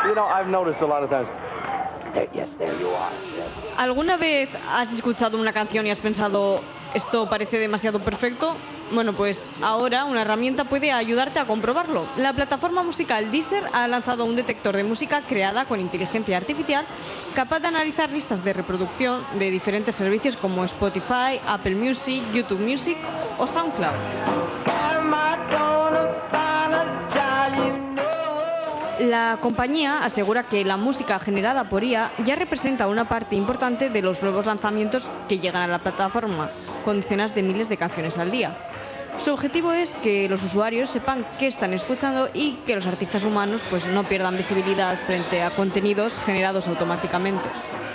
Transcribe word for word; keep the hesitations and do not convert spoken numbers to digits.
you know, I've noticed a lot of times. There, yes, there you are. Yes. ¿Alguna vez has escuchado una canción y has pensado, esto parece demasiado perfecto? Bueno, pues ahora una herramienta puede ayudarte a comprobarlo. La plataforma musical Deezer ha lanzado un detector de música creada con inteligencia artificial capaz de analizar listas de reproducción de diferentes servicios como Spotify, Apple Music, YouTube Music o SoundCloud. La compañía asegura que la música generada por I A ya representa una parte importante de los nuevos lanzamientos que llegan a la plataforma, con decenas de miles de canciones al día. Su objetivo es que los usuarios sepan qué están escuchando y que los artistas humanos pues, no pierdan visibilidad frente a contenidos generados automáticamente.